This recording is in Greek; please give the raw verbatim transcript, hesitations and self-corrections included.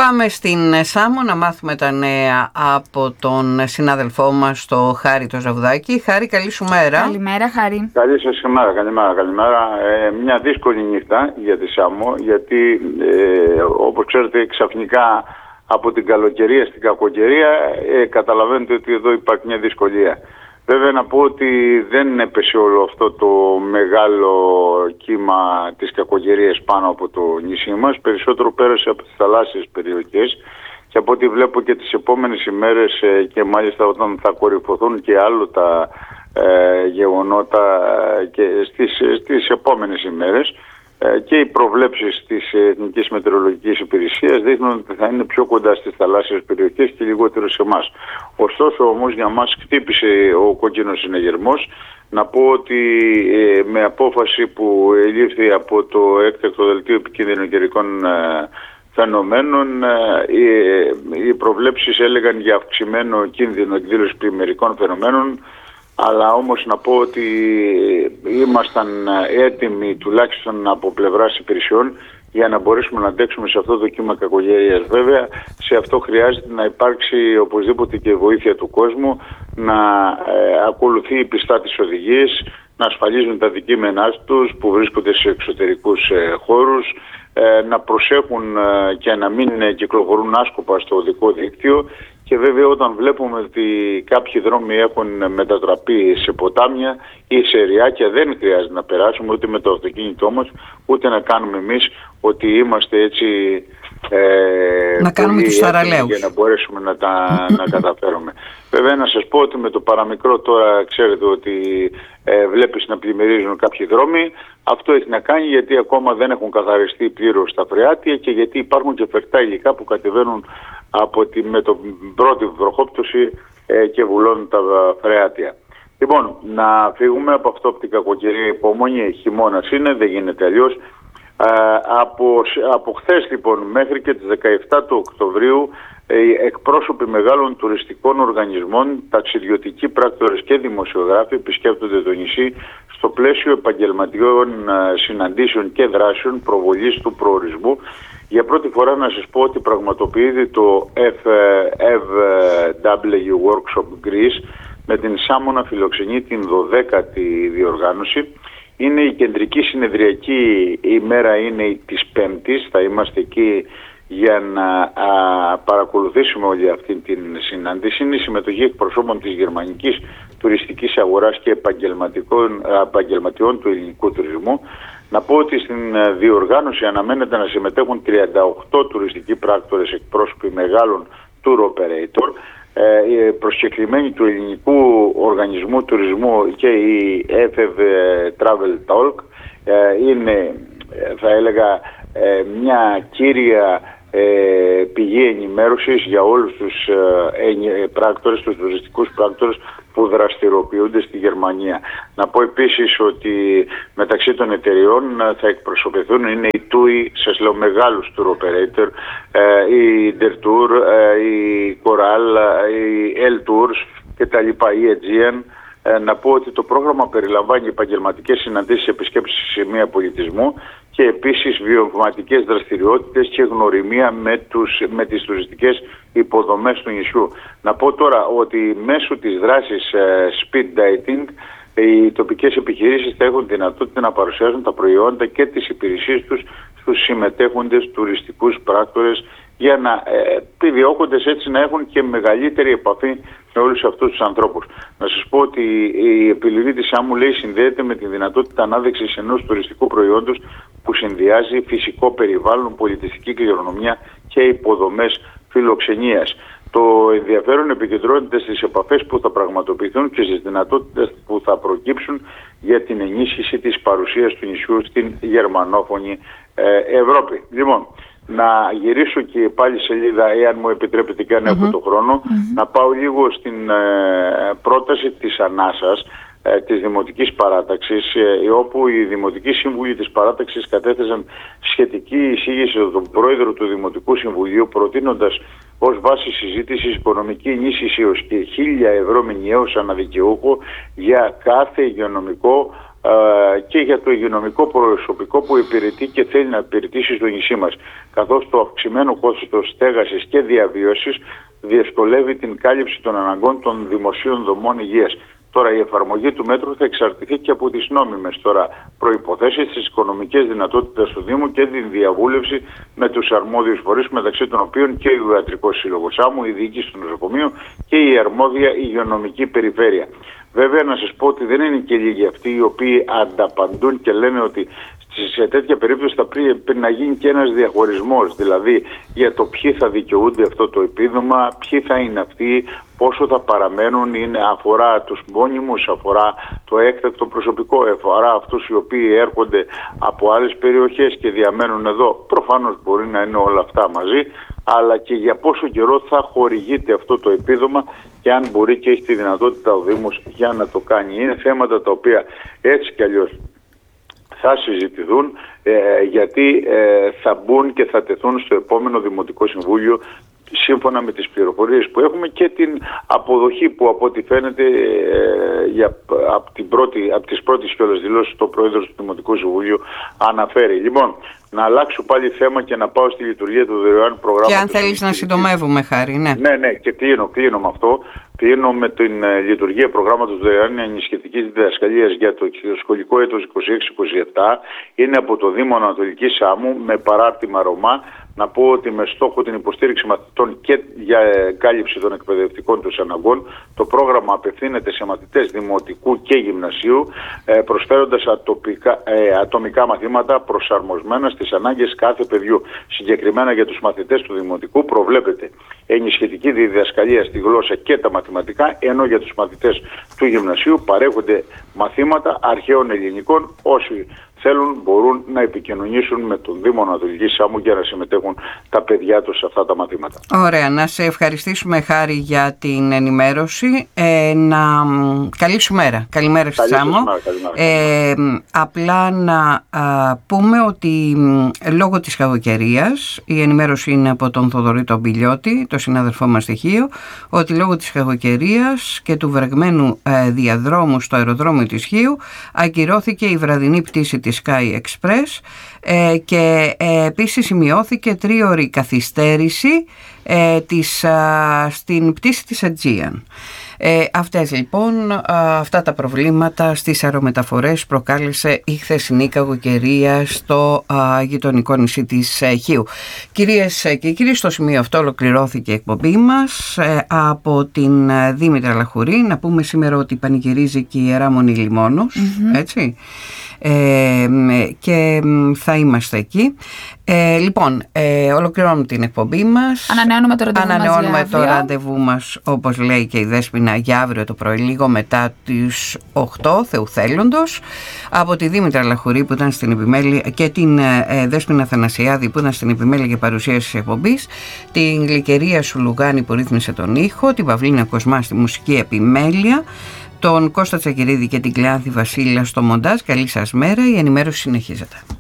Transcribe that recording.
Πάμε στην Σάμο να μάθουμε τα νέα από τον συνάδελφό μας, το Χάρη το Ζαβουδάκη. Χάρη, καλή σου μέρα. Καλημέρα, Χάρη. Καλή σας μέρα, καλημέρα, καλημέρα. Ε, μια δύσκολη νύχτα για τη Σάμο, γιατί ε, όπως ξέρετε ξαφνικά από την καλοκαιρία στην κακοκαιρία ε, καταλαβαίνετε ότι εδώ υπάρχει μια δυσκολία. Βέβαια να πω ότι δεν έπεσε όλο αυτό το μεγάλο κύμα της κακοκαιρίας πάνω από το νησί μας, περισσότερο πέρασε από τις θαλάσσιες περιοχές και από ό,τι βλέπω και τις επόμενες ημέρες και μάλιστα όταν θα κορυφωθούν και άλλο τα ε, γεγονότα και στις, στις επόμενες ημέρες και οι προβλέψεις της Εθνικής Μετεωρολογικής Υπηρεσίας δείχνουν ότι θα είναι πιο κοντά στις θαλάσσιες περιοχές και λιγότερο σε εμάς. Ωστόσο όμως για μας χτύπησε ο κόκκινος συναγερμός. Να πω ότι ε, με απόφαση που ελήφθη από το έκτακτο δελτίο επικίνδυνων καιρικών ε, φαινομένων, ε, οι, οι προβλέψεις έλεγαν για αυξημένο κίνδυνο εκδήλωση πλημμυρικών φαινομένων. Αλλά όμως να πω ότι ήμασταν έτοιμοι τουλάχιστον από πλευράς υπηρεσιών για να μπορέσουμε να αντέξουμε σε αυτό το κύμα κακοκαιρίας. Βέβαια σε αυτό χρειάζεται να υπάρξει οπωσδήποτε και βοήθεια του κόσμου, να ε, ακολουθεί πιστά τις οδηγίες, να ασφαλίζουν τα αντικείμενά τους που βρίσκονται σε εξωτερικούς ε, χώρους, ε, να προσέχουν ε, και να μην κυκλοφορούν άσκοπα στο οδικό δίκτυο. Και βέβαια όταν βλέπουμε ότι κάποιοι δρόμοι έχουν μετατραπεί σε ποτάμια ή σε ριάκια, δεν χρειάζεται να περάσουμε ούτε με το αυτοκίνητό μας, ούτε να κάνουμε εμείς ότι είμαστε έτσι ε, να κάνουμε τους θαραλέους για να μπορέσουμε να τα να καταφέρουμε. Βέβαια να σας πω ότι με το παραμικρό τώρα ξέρετε ότι ε, βλέπεις να πλημμυρίζουν κάποιοι δρόμοι. Αυτό έχει να κάνει γιατί ακόμα δεν έχουν καθαριστεί πλήρως τα φρεάτια και γιατί υπάρχουν και φερτά υλικά που κατεβαίνουν από τη, με την πρώτη βροχόπτωση ε, και βουλώνουν τα φρεάτια. Λοιπόν, να φύγουμε από αυτό από την κακοκαιρία υπομονή. Χειμώνας είναι, δεν γίνεται αλλιώς. Ε, από, από χθες λοιπόν μέχρι και τις δεκαεφτά του Οκτωβρίου ε, εκπρόσωποι μεγάλων τουριστικών οργανισμών, ταξιδιωτικοί πράκτορες και δημοσιογράφοι επισκέπτονται το νησί στο πλαίσιο επαγγελματιών ε, συναντήσεων και δράσεων προβολής του προορισμού. Για πρώτη φορά να σας πω ότι πραγματοποιείται το εφ ντάμπλιου Workshop Greece με την Σάμο να φιλοξενεί την δωδέκατη διοργάνωση. Είναι η κεντρική συνεδριακή ημέρα, είναι της Πέμπτης, θα είμαστε εκεί για να α, παρακολουθήσουμε όλη αυτή την συνάντηση. Είναι η συμμετοχή εκπροσώπων της γερμανικής τουριστικής αγοράς και επαγγελματιών του ελληνικού τουρισμού. Να πω ότι στην διοργάνωση αναμένεται να συμμετέχουν τριάντα οκτώ τουριστικοί πράκτορες εκπρόσωποι μεγάλων tour operator, ε, προσκεκλημένοι του ελληνικού οργανισμού τουρισμού και η εφ εβ Travel Talk. Ε, είναι θα έλεγα ε, μια κύρια ε, πηγή ενημέρωσης για όλους τους ε, πράκτορες, τους τουριστικούς πράκτορες που δραστηριοποιούνται στη Γερμανία. Να πω επίσης ότι μεταξύ των εταιριών θα εκπροσωπηθούν είναι η τουι, σας λέω μεγάλους tour operator, η Intertour, η Coral, η L-Tours και τα λοιπά, η Aegean. Να πω ότι το πρόγραμμα περιλαμβάνει επαγγελματικές συναντήσεις, επισκέψεις σε σημεία πολιτισμού και επίσης βιωματικές δραστηριότητες και γνωριμία με, τους, με τις τουριστικές υποδομές του νησιού. Να πω τώρα ότι μέσω της δράσης uh, speed dating οι τοπικές επιχειρήσεις θα έχουν δυνατότητα να παρουσιάζουν τα προϊόντα και τις υπηρεσίες τους στους συμμετέχοντες τουριστικούς πράκτορες για να ε, επιδιώκοντες έτσι να έχουν και μεγαλύτερη επαφή με όλους αυτούς τους ανθρώπους. Να σας πω ότι η επιλογή της Σάμου λέει συνδέεται με τη δυνατότητα ανάδειξης ενός τουριστικού προϊόντος που συνδυάζει φυσικό περιβάλλον, πολιτιστική κληρονομιά και υποδομές φιλοξενίας. Το ενδιαφέρον επικεντρώνεται στις επαφές που θα πραγματοποιηθούν και στις δυνατότητες που θα προκύψουν για την ενίσχυση της παρουσίας του νησιού στην γερμανόφωνη ε, Ευρώπη. Λοιπόν, να γυρίσω και πάλι σελίδα, εάν μου επιτρέπετε και αν mm-hmm. έχω το χρόνο, mm-hmm. να πάω λίγο στην ε, πρόταση της Ανάσας, ε, της Δημοτικής Παράταξης, ε, όπου οι Δημοτικοί Σύμβουλοι της Παράταξης κατέθεσαν σχετική εισήγηση στον Πρόεδρο του Δημοτικού Συμβουλίου, προτείνοντας ως βάση συζήτησης οικονομική ενίσχυση ως και χίλια ευρώ μηνιαίως αναδικαιούχο για κάθε υγειονομικό και για το υγειονομικό προσωπικό που υπηρετεί και θέλει να υπηρετήσει στο νησί μας, καθώς το αυξημένο κόστος στέγασης και διαβίωσης διευκολεύει την κάλυψη των αναγκών των δημοσίων δομών υγείας. Τώρα η εφαρμογή του μέτρου θα εξαρτηθεί και από τις νόμιμες τώρα προϋποθέσεις, τις οικονομικές δυνατότητες του Δήμου και την διαβούλευση με τους αρμόδιους φορείς, μεταξύ των οποίων και ο Ιατρικός Σύλλογος Άμμου, η διοίκηση του νοσοκομείου και η αρμόδια υγειονομική περιφέρεια. Βέβαια, να σας πω ότι δεν είναι και λίγοι αυτοί οι οποίοι ανταπαντούν και λένε ότι σε τέτοια περίπτωση θα πρέπει να γίνει και ένας διαχωρισμός, δηλαδή για το ποιοι θα δικαιούνται αυτό το επίδομα, ποιοι θα είναι αυτοί, πόσο θα παραμένουν, είναι, αφορά τους μόνιμους, αφορά το έκτακτο προσωπικό, αφορά αυτούς οι οποίοι έρχονται από άλλες περιοχές και διαμένουν εδώ. Προφανώς μπορεί να είναι όλα αυτά μαζί, αλλά και για πόσο καιρό θα χορηγείται αυτό το επίδομα και αν μπορεί και έχει τη δυνατότητα ο Δήμος για να το κάνει. Είναι θέματα τα οποία έτσι κι αλλιώς θα συζητηθούν, ε, γιατί ε, θα μπουν και θα τεθούν στο επόμενο Δημοτικό Συμβούλιο σύμφωνα με τις πληροφορίες που έχουμε και την αποδοχή που από ό,τι φαίνεται ε, για, από, την πρώτη, από τις πρώτες κιόλας δηλώσεις το Πρόεδρος του Δημοτικού Συμβουλίου αναφέρει. Λοιπόν, να αλλάξω πάλι θέμα και να πάω στη λειτουργία του δωρεάν προγράμματος. Και αν θέλεις να συντομεύουμε, Χάρη, ναι. Ναι, ναι, και κλείνω, κλείνω με αυτό. Κλείνω με την ε, λειτουργία προγράμματος δωρεάν ενισχυτικής διδασκαλίας για το σχολικό έτος είκοσι έξι είκοσι επτά. Είναι από το Δήμο Ανατολικής Άμμου με παράρτημα Ρωμά. Να πω ότι με στόχο την υποστήριξη μαθητών και για κάλυψη των εκπαιδευτικών τους αναγκών, το πρόγραμμα απευθύνεται σε μαθητές δημοτικού και γυμνασίου, προσφέροντας ατοπικά, ε, ατομικά μαθήματα προσαρμοσμένα στις ανάγκες κάθε παιδιού. Συγκεκριμένα για τους μαθητές του δημοτικού προβλέπεται ενισχυτική διδασκαλία στη γλώσσα και τα μαθηματικά, ενώ για τους μαθητές του γυμνασίου παρέχονται μαθήματα αρχαίων ελληνικών. Όσοι θέλουν μπορούν να επικοινωνήσουν με τον Δήμο Ανατολικής Άμμου για να συμμετέχουν τα παιδιά τους σε αυτά τα μαθήματα. Ωραία, να σε ευχαριστήσουμε, Χάρη, για την ενημέρωση. Ε, να... Καλή σου μέρα. Καλημέρα στη Σάμμο. Ε, απλά να α, πούμε ότι λόγω της κακοκαιρίας, η ενημέρωση είναι από τον Θοδωρή τον Μπιλιώτη, το συνάδελφό μας στοιχείο, ότι λόγω της κακοκαιρίας και του βρεγμένου ε, διαδρόμου στο αεροδρόμιο της Χίου ακυρώθηκε η βραδινή πτήση της Sky Express ε, και ε, επίσης σημειώθηκε τρίωρη καθυστέρηση ε, της, α, στην πτήση της Aegean. Ε, αυτές λοιπόν, α, αυτά τα προβλήματα στις αερομεταφορές προκάλεσε η χθεσινή κακοκαιρία στο α, γειτονικό νησί της ε, Χίου. Κυρίες και κύριοι, στο σημείο αυτό ολοκληρώθηκε η εκπομπή μας ε, από την ε, Δήμητρα Λαχουρή. Να πούμε σήμερα ότι πανηγυρίζει και η Ιερά Μονή Λιμόνος, mm-hmm. έτσι. Ε, και θα είμαστε εκεί. Ε, λοιπόν, ε, ολοκληρώνουμε την εκπομπή μας. Ανανεώνουμε το ραντεβού Ανανεώνουμε μας, το ραντεβού μας, όπως λέει και η Δέσποινα, για αύριο το πρωί, λίγο μετά τις οκτώ Θεού θέλοντος, από τη Δήμητρα Λαχουρή που ήταν στην επιμέλεια και την ε, Δέσποινα Θανασιάδη που ήταν στην επιμέλεια και παρουσίαση της εκπομπής, την Γλυκερία Σουλουγάνη που ρύθμισε τον ήχο, την Παυλίνα Κοσμά στη μουσική επιμέλεια, τον Κώστα Τσακυρίδη και την Κλεάνθη Βασίλεια στο μοντάζ. Καλή σας μέρα, η ενημέρωση συνεχίζεται.